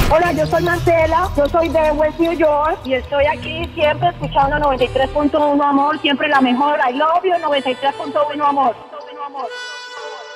Hola, yo soy Marcela, yo soy de West New York y estoy aquí siempre escuchando 93.1 amor, siempre la mejor. I love you, 93.1 amor.